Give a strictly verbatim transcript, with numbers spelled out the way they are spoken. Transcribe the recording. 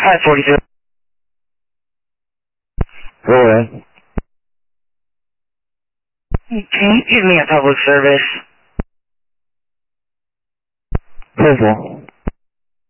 five forty-two. Go ahead. Can you give me a public service? Purple.